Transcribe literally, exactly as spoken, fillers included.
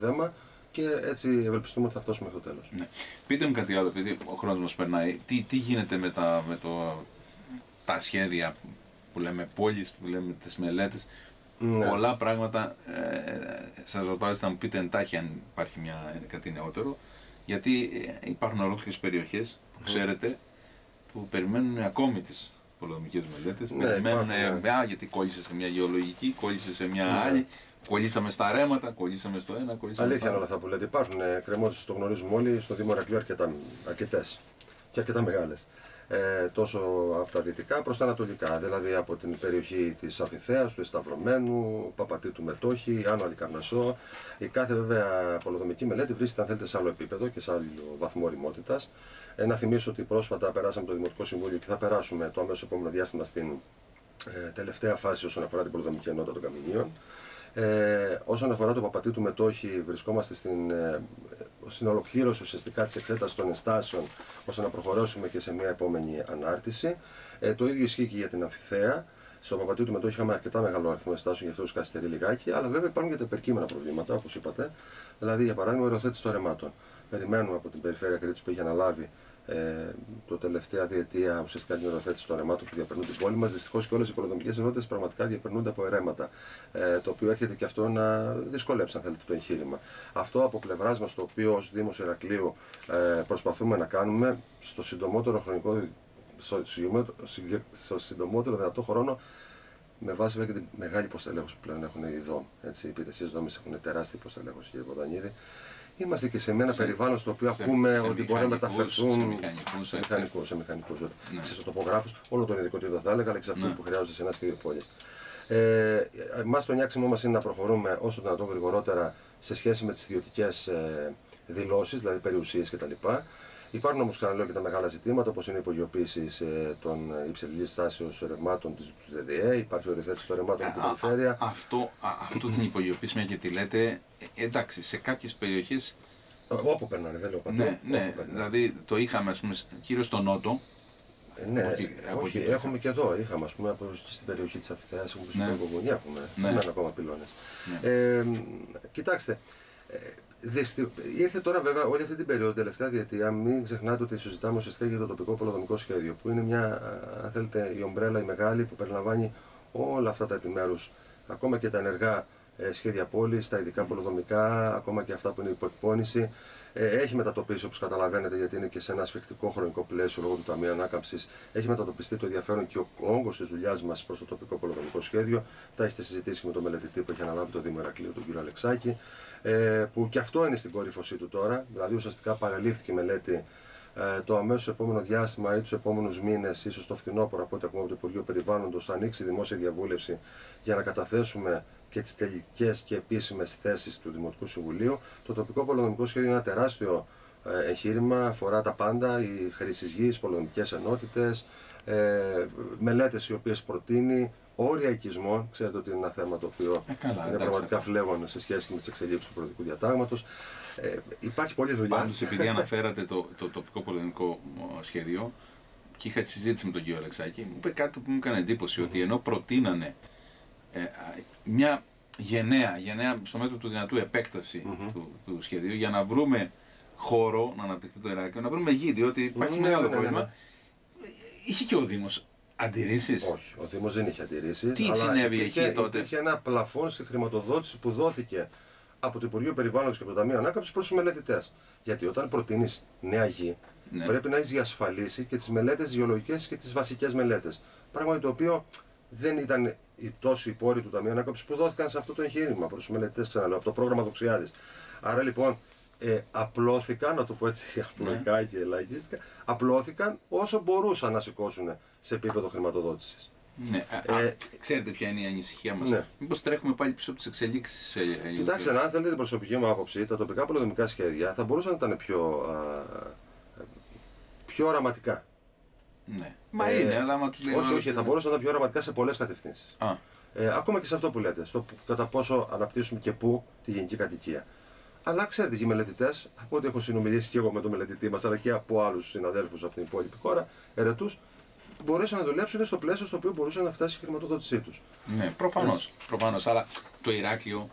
θέμα και έτσι ευελπιστούμε ότι θα φτάσουμε μέχρι το τέλος. Ναι. Πείτε μου κάτι άλλο, επειδή ο χρόνος μας περνάει. Τι, τι γίνεται με, τα, με το, τα σχέδια που λέμε πόλεις, που λέμε τις μελέτες. Ναι. Πολλά πράγματα. Ε, σας ρωτάω να μου πείτε εντάχει αν υπάρχει μια, κάτι νεότερο. Γιατί υπάρχουν ολόκληρες περιοχές που ξέρετε που περιμένουν ακόμη τις πολεοδομικές μελέτες. Ναι, περιμένουν, ναι. α, γιατί κόλλησε σε μια γεωλογική, κόλλησε σε μια ναι. άλλη. Κολλήσαμε στα ρέματα, κολλήσαμε στο ένα, κολλήσαμε. Αλήθεια είναι όλα αυτά που λέτε. Υπάρχουν κρεμότητες, το γνωρίζουμε όλοι, στο Δήμο Ηρακλείου αρκετές και αρκετά μεγάλες. Ε, τόσο από τα δυτικά προς τα ανατολικά, δηλαδή από την περιοχή της Αμφιθέας, του Εσταυρωμένου, Παπατήτου Μετόχη, Άνω Αλικαρνασσό. Η κάθε βέβαια πολεοδομική μελέτη βρίσκεται, αν θέλετε, σε άλλο επίπεδο και σε άλλο βαθμό ωριμότητας. Ε, να θυμίσω ότι πρόσφατα περάσαμε το Δημοτικό Συμβούλιο και θα περάσουμε το αμέσως επόμενο διάστημα στην ε, τελευταία φάση όσον αφορά την πολεοδομική ενότητα των Καμινίων. Ε, όσον αφορά το Παπατήτου Μετόχη, βρισκόμαστε στην, ε, στην ολοκλήρωση ουσιαστικά της εξέτασης των ενστάσεων ώστε να προχωρήσουμε και σε μια επόμενη ανάρτηση. Ε, το ίδιο ισχύει και για την Αμφιθέα. Στο Παπατήτου Μετόχη είχαμε αρκετά μεγάλο αριθμό ενστάσεων, γι' αυτό τους καθυστερεί λιγάκι. Αλλά βέβαια υπάρχουν και τα υπερκείμενα προβλήματα, όπως είπατε. Δηλαδή, για παράδειγμα, η οριοθέτηση των ρεμάτων. Περιμένουμε από την Περιφέρεια Κρήτης που έχει αναλάβει Ε, το τελευταία διετία ουσιαστικά την οριοθέτηση των ρεμάτων που διαπερνούν την πόλη μας. Δυστυχώς και όλες οι πολεοδομικές ενότητες πραγματικά διαπερνούνται από ερέματα. Ε, το οποίο έρχεται και αυτό να δυσκολέψει, αν θέλετε, το εγχείρημα. Αυτό από πλευράς μας, το οποίο ως Δήμος Ηρακλείου ε, προσπαθούμε να κάνουμε στο συντομότερο χρονικό, στο, στο συντομότερο δυνατό χρόνο, με βάση βέβαια και την μεγάλη υποστελέχωση που πλέον έχουν οι ΔΟΜ. Έτσι, οι υπηρεσίες δόμης έχουν τεράστια υποστελέχωση, κύριε Βοδανίδη. Είμαστε και σε ένα σε, περιβάλλον στο οποίο σε, ακούμε σε ότι μπορεί να μεταφερθούν σε μηχανικούς, σε μηχανικούς, σε, μηχανικούς, ναι. σε τοπογράφους, όλο τον ειδικοτήτο θα έλεγα, αλλά και σε αυτούς ναι. που χρειάζονται σε ένα σχέδιο πόλης. Ε, εμάς το νιάξιμό μας είναι να προχωρούμε όσο δυνατόν γρηγορότερα σε σχέση με τις ιδιωτικές ε, δηλώσεις, δηλαδή περιουσίες κτλ. Υπάρχουν όμως, ξαναλέω, και τα μεγάλα ζητήματα, όπως είναι η υπογειοποίηση ε, των υψηλής στάσεως ρευμάτων της ΔΔΕ, υπάρχει οριοθέτηση των ρευμάτων από την περιφέρεια. Α, αυτό, α, αυτό την υπογειοποίηση, μια και τη λέτε, ε, εντάξει, σε κάποιες περιοχές. Όπου περνάνε, δεν λέω παντού. Ναι, ναι, δηλαδή το είχαμε, ας πούμε, κυρίως στο Νότο. Ε, ναι, από εκεί, από όχι, εκεί έχουμε και εδώ. Είχαμε, ας πούμε, από, και στην περιοχή της Αμφιθέας, έχουμε και στην Πελοποννησία, έχουμε ναι. ακόμα πυλώνες. Ναι. Ε, κοιτάξτε. Ε, Δυστι... Ήρθε τώρα βέβαια όλη αυτή την περίοδο, τελευταία διετία, μην ξεχνάτε ότι συζητάμε ουσιαστικά για το τοπικό πολεοδομικό σχέδιο, που είναι μια, αν θέλετε, η ομπρέλα η μεγάλη που περιλαμβάνει όλα αυτά τα επιμέρους, ακόμα και τα ενεργά ε, σχέδια πόλης, τα ειδικά πολεοδομικά, ακόμα και αυτά που είναι υποεκπώνηση. Ε, έχει μετατοπίσει, όπως καταλαβαίνετε, γιατί είναι και σε ένα σφιχτικό χρονικό πλαίσιο λόγω του Ταμείου Ανάκαμψης, έχει μετατοπιστεί το ενδιαφέρον και ο όγκος της δουλειάς μας προς το τοπικό πολεοδομικό σχέδιο. Τα έχετε συζητήσει με τον μελετητή που έχει αναλάβει το Δήμο Ηρακλείου, τον κύριο Αλεξάκη, ε, που και αυτό είναι στην κορύφωσή του τώρα. Δηλαδή, ουσιαστικά παραλήφθηκε η μελέτη ε, το αμέσως επόμενο διάστημα ή τους επόμενους μήνες, ίσως το φθινόπωρο, από ό,τι ακούμε από το Υπουργείο Περιβάλλοντος, θα ανοίξει δημόσια διαβούλευση για να καταθέσουμε και τις τελικές και επίσημες θέσεις του Δημοτικού Συμβουλίου. Το τοπικό πολεοδομικό σχέδιο είναι ένα τεράστιο ε, εγχείρημα, αφορά τα πάντα, οι χρήσεις γης, πολεοδομικές ενότητες, ε, μελέτες οι οποίες προτείνει, όρια οικισμών. Ξέρετε ότι είναι ένα θέμα το οποίο ε, καλά, είναι εντάξει, πραγματικά φλέγον σε σχέση με τις εξελίξεις του Προεδρικού Διατάγματος. Ε, υπάρχει πολλή δουλειά. Πάντως, επειδή αναφέρατε το, το τοπικό πολεοδομικό σχέδιο και είχα συζήτηση με τον κύριο Αλεξάκη, μου είπε κάτι που μου έκανε εντύπωση, mm-hmm. ότι ενώ προτείνανε Ε, μια γενναία, γενναία στο μέτρο του δυνατού επέκταση mm-hmm. του, του σχεδίου για να βρούμε χώρο να αναπτυχθεί το Ηράκλειο, να βρούμε γη, διότι υπάρχει mm-hmm. μεγάλο ναι, πρόβλημα. Ναι, ναι. Είχε και ο Δήμος αντιρρήσεις. Όχι, ο Δήμος δεν είχε αντιρρήσεις. Τι συνέβη εκεί τότε? Υπήρχε ένα πλαφόν στη χρηματοδότηση που δόθηκε από το Υπουργείο Περιβάλλοντος και από το Ταμείο Ανάκαμψης προς τους μελετητές. Γιατί όταν προτείνεις νέα γη, ναι. πρέπει να έχεις διασφαλίσει και τις μελέτες γεωλογικές και τις βασικές μελέτες. Πράγμα το οποίο δεν ήταν οι τόσοι οι πόροι του Ταμείου Ανάκαμψης που δόθηκαν σε αυτό το εγχείρημα προς τους μελετητές, ξαναλέω, από το πρόγραμμα Δοξιάδης. Άρα λοιπόν ε, απλώθηκαν, να το πω έτσι απλοϊκά ναι. και λαϊκίστικα, απλώθηκαν όσο μπορούσαν να σηκώσουν σε επίπεδο χρηματοδότησης. Ναι. Ε, Α, ξέρετε ποια είναι η ανησυχία μας? Ναι. Μήπως τρέχουμε πάλι πίσω από τις εξελίξεις? Ε, Κοιτάξτε, αν θέλετε την προσωπική μου άποψη, τα τοπικά πολεοδομικά σχέδια θα μπορούσαν να ήταν πιο, α, πιο οραματικά. Ναι. Μα ε, είναι, αλλά άμα τους λέει. Όχι, όχι, θα μπορούσαν να είναι πιο οραματικά σε πολλές κατευθύνσεις. Α. Ε, ακόμα και σε αυτό που λέτε, στο κατά πόσο αναπτύσσουμε και πού τη γενική κατοικία. Αλλά ξέρετε, οι μελετητές, από ό,τι έχω συνομιλήσει και εγώ με τον μελετητή μας, αλλά και από άλλους συναδέλφους από την υπόλοιπη χώρα, ερετούς, μπορούσαν να δουλέψουν στο πλαίσιο στο οποίο μπορούσε να φτάσει η χρηματοδότησή τους. Ναι, προφανώς. Προφανώς. Αλλά το Ηράκλειο